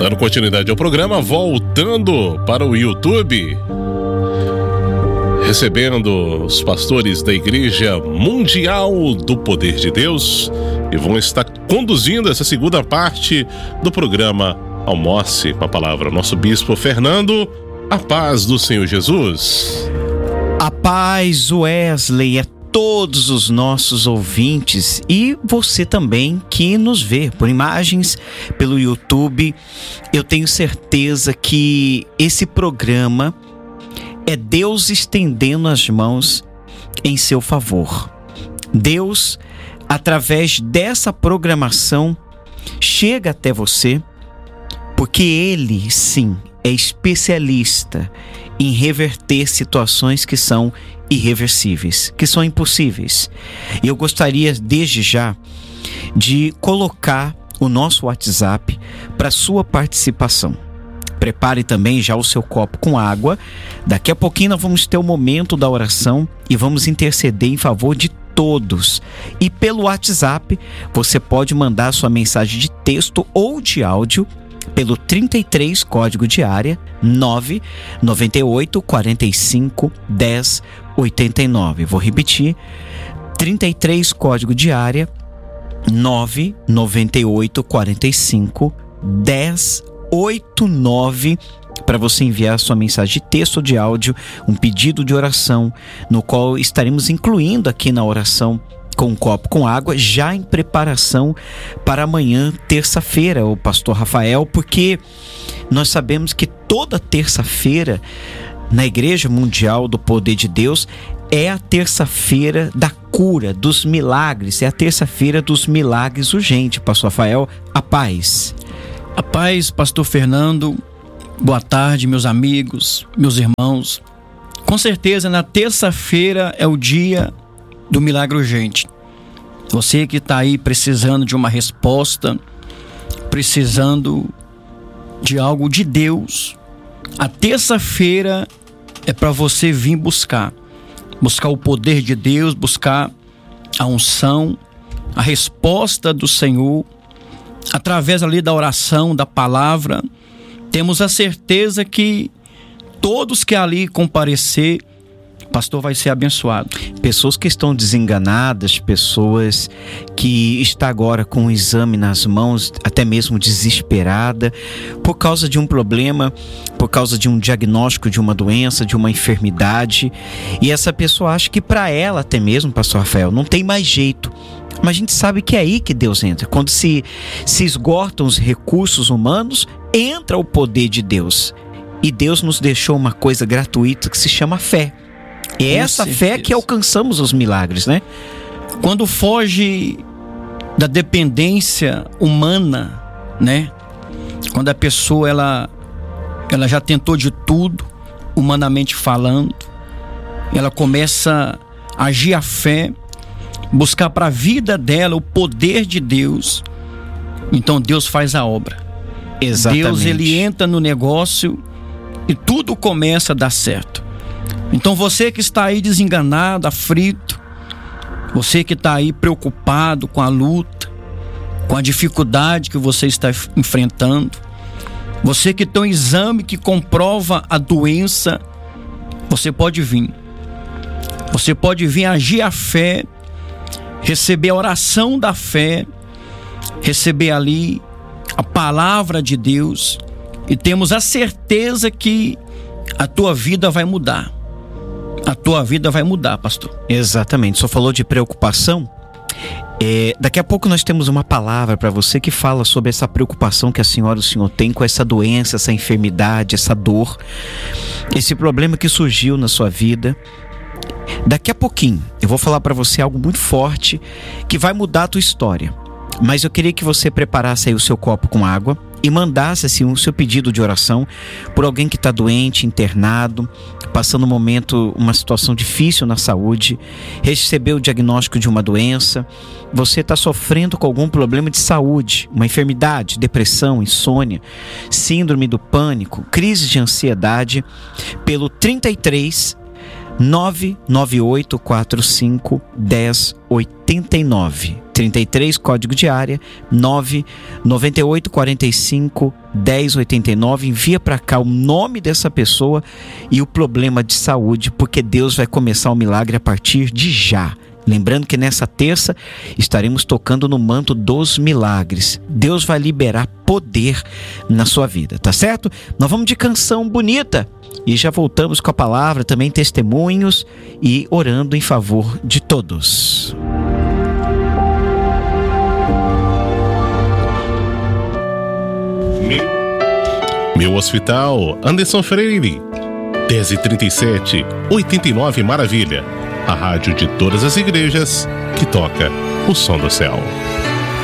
Dando continuidade ao programa, voltando para o YouTube, recebendo os pastores da Igreja Mundial do Poder de Deus, e vão estar conduzindo essa segunda parte do programa Almoce com a Palavra. Nosso Bispo Fernando, a paz do Senhor Jesus. A paz, Wesley, todos os nossos ouvintes e você também que nos vê por imagens pelo YouTube. Eu tenho certeza que esse programa é Deus estendendo as mãos em seu favor. Deus, através dessa programação, chega até você, porque Ele, sim, é especialista em reverter situações que são irreversíveis, que são impossíveis. E eu gostaria, desde já, de colocar o nosso WhatsApp para sua participação. Prepare também já o seu copo com água. Daqui a pouquinho nós vamos ter o momento da oração e vamos interceder em favor de todos. E pelo WhatsApp, você pode mandar sua mensagem de texto ou de áudio pelo 33 código de área 998 45 10 89. Vou repetir: 33 código de área 998 45 10 89, para você enviar sua mensagem de texto ou de áudio, um pedido de oração, no qual estaremos incluindo aqui na oração com um copo com água, já em preparação para amanhã, terça-feira, o pastor Rafael, porque nós sabemos que toda terça-feira na Igreja Mundial do Poder de Deus é a terça-feira da cura, dos milagres, é a terça-feira dos milagres urgentes. Pastor Rafael, a paz. A paz, pastor Fernando. Boa tarde, meus amigos, meus irmãos. Com certeza, na terça-feira é o dia do milagre urgente. Você que está aí precisando de uma resposta, precisando de algo de Deus, a terça-feira é para você vir buscar o poder de Deus, buscar a unção, a resposta do Senhor, através ali da oração, da palavra. Temos a certeza que todos que ali comparecer, o pastor vai ser abençoado. Pessoas que estão desenganadas, pessoas que estão agora com o exame nas mãos, até mesmo desesperada, por causa de um problema, por causa de um diagnóstico de uma doença, de uma enfermidade. E essa pessoa acha que para ela até mesmo, pastor Rafael, não tem mais jeito. Mas a gente sabe que é aí que Deus entra. Quando se esgotam os recursos humanos, entra o poder de Deus. E Deus nos deixou uma coisa gratuita que se chama fé. É essa fé que alcançamos os milagres, né? Quando foge da dependência humana, né? Quando a pessoa ela já tentou de tudo, humanamente falando, ela começa a agir a fé, buscar para a vida dela o poder de Deus. Então Deus faz a obra. Exatamente. Deus, ele entra no negócio e tudo começa a dar certo. Então você que está aí desenganado, aflito, você que está aí preocupado com a luta, com a dificuldade que você está enfrentando, você que tem um exame que comprova a doença, você pode vir. Você pode vir agir a fé, receber a oração da fé, receber ali a palavra de Deus, e temos a certeza que a tua vida vai mudar. A tua vida vai mudar, pastor. Exatamente. O senhor falou de preocupação. Daqui a pouco nós temos uma palavra para você que fala sobre essa preocupação que a senhora e o senhor tem com essa doença, essa enfermidade, essa dor, esse problema que surgiu na sua vida. Daqui a pouquinho eu vou falar para você algo muito forte que vai mudar a tua história. Mas eu queria que você preparasse aí o seu copo com água e mandasse assim o seu pedido de oração por alguém que está doente, internado, passando um momento, uma situação difícil na saúde, recebeu o diagnóstico de uma doença, você está sofrendo com algum problema de saúde, uma enfermidade, depressão, insônia, síndrome do pânico, crise de ansiedade, pelo 33 998451089. 33, código de área, 998451089. Envia para cá o nome dessa pessoa e o problema de saúde, porque Deus vai começar o milagre a partir de já. Lembrando que nessa terça estaremos tocando no manto dos milagres. Deus vai liberar poder na sua vida, tá certo? Nós vamos de canção bonita e já voltamos com a palavra, também testemunhos e orando em favor de todos. Meu Hospital, Anderson Freire, 10h37, 89 Maravilha. A rádio de todas as igrejas que toca o som do céu.